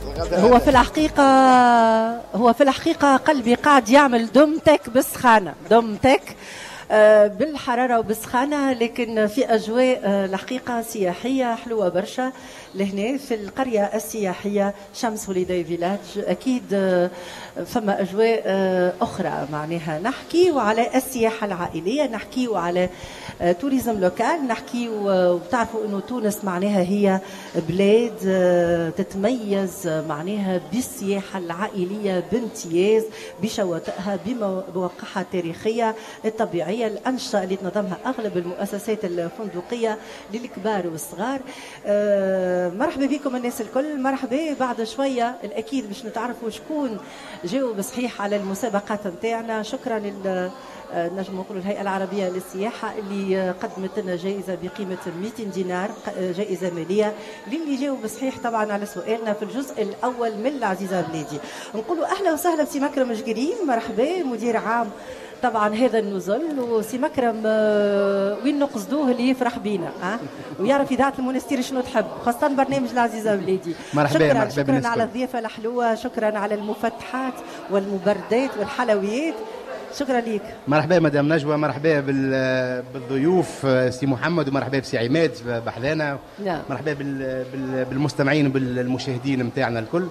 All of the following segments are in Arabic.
هو في الحقيقة قلبي قاعد يعمل دمتك بالسخانة، دمتك بالحرارة وبالسخانة، لكن في أجواء الحقيقة سياحية حلوة برشا لهنا في القرية السياحية شمس هوليداي فيلاج. أكيد فما أجواء أخرى، معناها نحكي وعلى السياحة العائلية، نحكي وعلى توريزم لوكال، نحكي وتعرفوا أنه تونس معناها هي بلاد تتميز معناها بالسياحة العائلية بامتياز، بشواطئها، بمواقعها التاريخية الطبيعية، الأنشطة اللي تنظمها أغلب المؤسسات الفندقية للكبار والصغار. مرحبا بكم الناس الكل، مرحبا. بعد شوية الأكيد باش نتعرفوا شكون جاوب صحيح على المسابقات نتاعنا. شكرا نجم نقول الهيئة العربية للسياحة اللي قدمت لنا جائزة بقيمة 200 دينار، جائزة مالية للي جاوب صحيح طبعا على سؤالنا في الجزء الأول من العزيزة بلادي. نقولوا أهلا وسهلا بسي مكرم جقريم، مرحبا، مدير عام طبعا هذا النزل. وسي مكرم وين نقصدوه اللي يفرح بينا ويعرف إذاعة المونستير شنو تحب، خاصة برنامج العزيزة بلادي. مرحبا شكرا على الضيافة الحلوة، شكرا على المفتحات والمبردات والحلويات، شكرا ليك. مرحبا مدام نجوى، مرحبا بالضيوف سي محمد، ومرحبا بسي عماد بحذانا. نعم. مرحبا بالمستمعين وبالمشاهدين متاعنا الكل.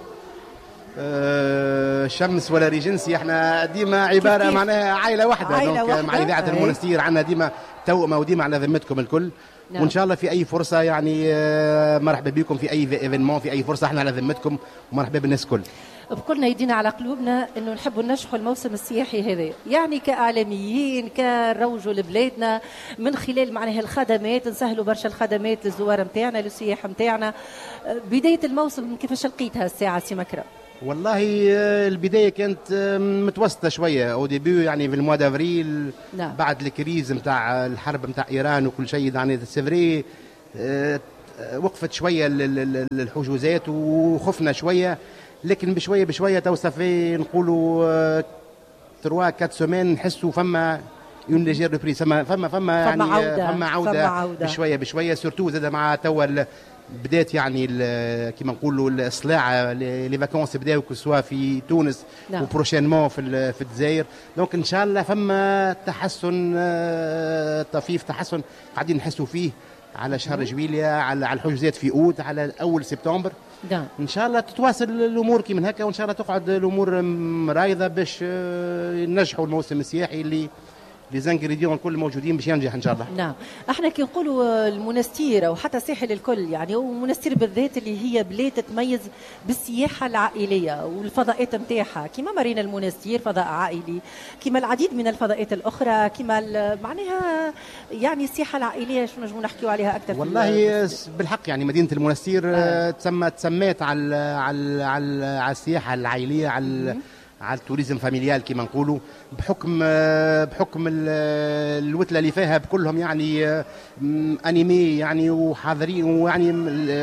شمس ولا ريجنسي، احنا ديما عباره كيف معناها عائله واحده، مع اذاعه المونستير عندنا ديما توأمه وديما على ذمتكم الكل. نعم. وان شاء الله في اي فرصه يعني مرحبا بكم في اي ايفينمون، في اي فرصه احنا على ذمتكم، ومرحبا بالناس الكل. بكلنا يدينا على قلوبنا انه نحبوا ننجحوا الموسم السياحي هذا، يعني كاعلاميين كنروجوا لبلادنا من خلال معناها الخدمات، نسهلوا برشا الخدمات للزوار نتاعنا للسياح نتاعنا. بدايه الموسم كيفاش لقيتها الساعه سي مكرم؟ والله البدايه كانت متوسطه شويه او ديبيو، يعني في الموا دافريل. نعم. بعد الكريز نتاع الحرب نتاع ايران وكل شيء، يعني سيفري وقفت شويه الحجوزات وخفنا شويه، لكن بشويه بشويه تو صافي نقولوا 3 4 سومان نحسوا فما اون ليجير ريبريز، فما يعني فما عوده بشويه بشويه، سورتو زاد مع توا بدات يعني كيما نقولوا الصلاعه لي فاكونس بداو كسوا في تونس. نعم. وبروشينمون في الجزائر، دونك ان شاء الله فما تحسن طفيف، تحسن قاعدين نحسوا فيه على شهر جويليا، على الحجوزات في اوت، على اول سبتمبر. نعم. ان شاء الله تتواصل الامور كي من هكا، وان شاء الله تقعد الامور رايضه باش ننجحوا الموسم السياحي اللي لي زانغريديون الكل موجودين باش ينجح ان شاء الله. نعم. احنا كي نقولوا المونستير او حتى الساحل الكل، يعني والمونستير بالذات اللي هي بلاد تتميز بالسياحه العائليه والفضاءات نتاعها، كما مارينا المونستير فضاء عائلي، كما العديد من الفضاءات الاخرى، كما معناها يعني السياحه العائليه شنو نجموا نحكيوا عليها اكثر؟ والله بالحق يعني مدينه المونستير تسمات على السياحه العائليه، على التوريزم فاميليال كما نقولوا، بحكم الوتله اللي فيها بكلهم يعني انيمي يعني وحاضرين، ويعني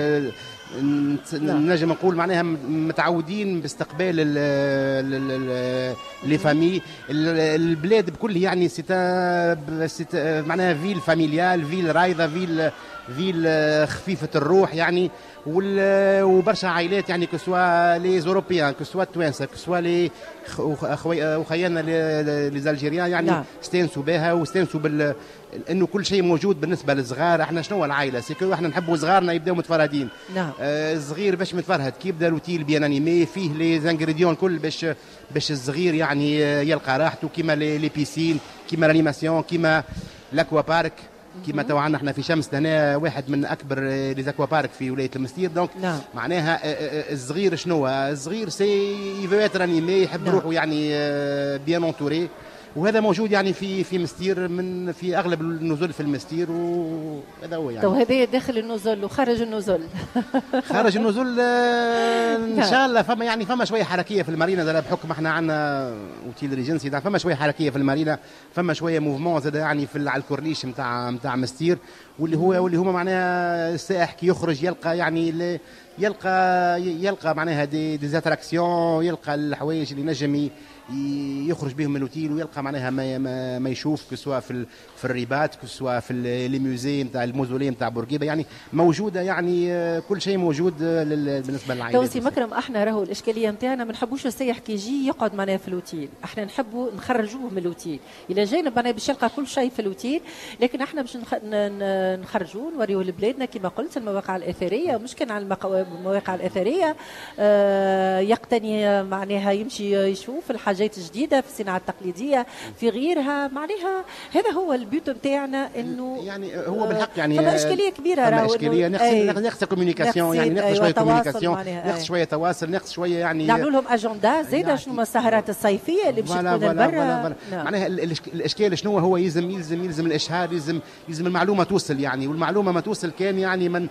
نجم نقول معناها متعودين باستقبال لي فامي. البلاد بكل يعني معناها فيل فاميليال، فيل رايضه، فيل خفيفه الروح يعني، وبرشا عائلات يعني كسوا لي زوروبيان، كسوا التوانسه، كسوا لي وخيانا لي زالجيريان يعني. نعم. استانسوا بها واستانسوا انه كل شيء موجود بالنسبه للصغار. احنا شنو العائله؟ سيكو احنا نحبوا صغارنا يبداو متفرهدين. نعم. الصغير باش متفرهد كي يبدا لوتيل بيان انيمي فيه لي زانغريديون كل باش الصغير يعني يلقى راحته، كيما لي بيسين، كيما الانيماسيون، كيما لاكوا بارك، كيما تو عندنا احنا في شمس هنا واحد من اكبر لي زاكوا بارك في ولايه المستير. دونك نعم. معناها الصغير شنو الصغير سي يفو اتر انيمي، يحب نعم. روحه يعني بيان اونتوري، وهذا موجود يعني في مستير، من في اغلب النزل في المستير، وهذا هو يعني. تو هذا داخل النزل وخارج النزل. خارج النزل ان شاء الله فما شويه حركيه في المارينا، زاد بحكم احنا عندنا اوتيل ريجنسي، فما شويه حركيه في المارينا، فما شويه موفمون زاد يعني على الكورنيش نتاع مستير، واللي هو معناها السائح كي يخرج يلقى يعني يلقى معناها دي زاتراكسيون، يلقى الحوايج اللي نجم يخرج بهم من الاوتيل، ويلقى معناها ما يشوف كسوا في الريبات، كسوا في لي ميوزي نتاع الموزوليه نتاع بورقيبه، يعني موجوده، يعني كل شيء موجود بالنسبه للعائلات. توسي مكرم، احنا راهو الاشكاليه نتاعنا ما نحبوش السياح كي يجي يقعد معنا في الاوتيل، احنا نحبوا نخرجوه من الاوتيل، الى جانب معناها باش يلقى كل شيء في الاوتيل، لكن احنا باش نخرجوه نوريوه لبلادنا كما قلت المواقع الاثريه، ومش كان على المواقع الاثريه يقتني معناها يمشي يشوف الحاجات جديده في الصناعه التقليديه في غيرها، معناها هذا هو البيوت نتاعنا، انه يعني هو بالحق يعني فما اشكاليه كبيره، راهو اشكاليه ناقص كوميونيكاسيون، يعني ناقص شويه كوميونيكاسيون، ناقص شويه تواصل، ناقص شويه يعني نعملوا لهم اجندا زايده شنو هما السهرات الصيفيه اللي باش تكون برا. معناها الاشكال شنو هو، يلزم الاشهار، يلزم المعلومه توصل يعني، والمعلومه ما توصل كان يعني من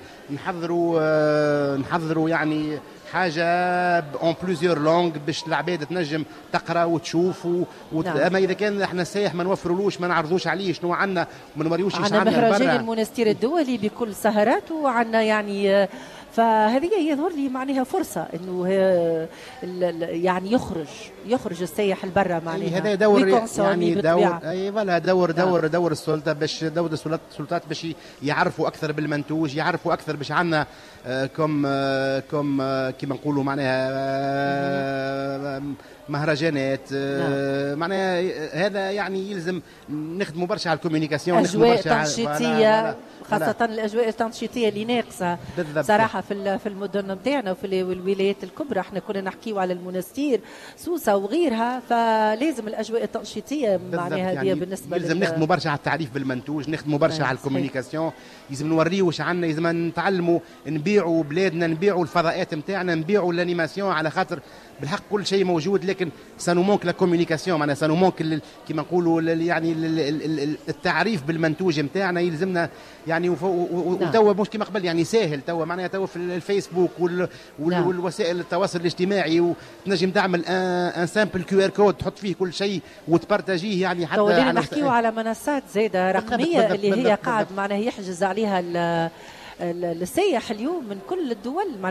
نحضروا يعني حاجه اون بليزيور لونغ باش العباد تنجم تقرا وتشوف اما اذا كان احنا السائح ما نوفرولوش، ما نعرضوش عليه شنو عندنا، ما نوريوش ايش عندنا برا. مهرجان المونستير الدولي بكل سهراته، وعندنا يعني فهذه يظهر لي معناها فرصه انه يعني يخرج السائح البرا، معناها هذا دور يعني دور السلطه، باش دور السلطات باش يعرفوا اكثر بالمنتوج، يعرفوا اكثر باش عندنا كم كما نقولوا معناها مهرجانات، معناها هذا يعني يلزم نخدموا برشا على الكوميونيكاسيون، اجواء تنشيطيه، خاصه الاجواء التنشيطيه اللي ناقصه صراحه في المدن نتاعنا وفي الولايات الكبرى. احنا كنا نحكيو على المنستير سوسه وغيرها، فلازم الاجواء التنشيطيه معناها هذه يعني بالنسبه يلزم نخدموا برشا على التعريف بالمنتوج، نخدموا برشا على الكوميونيكاسيون، لازم نوريو واش عندنا، لازم نتعلموا نبيعوا بلادنا، نبيعوا الفضاءات نتاعنا، نبيعوا الانيماسيون، على خاطر بالحق كل شيء موجود، لكن سانو مونك لا كوميونيكاسيون، معناها سانو مونك كيما نقولوا يعني التعريف بالمنتوج نتاعنا، يلزمنا يعني وتوا مش كيما قبل يعني ساهل، توا معناها توا في الفيسبوك والوسائل التواصل الاجتماعي، وتنجم تعمل ان سامبل كيو ار كود تحط فيه كل شيء وتبارتاجيه، يعني حتى ولينا نحكيو على منصات زايده رقميه اللي هي قاعد معناها يحجز عليها السياح اليوم من كل الدول.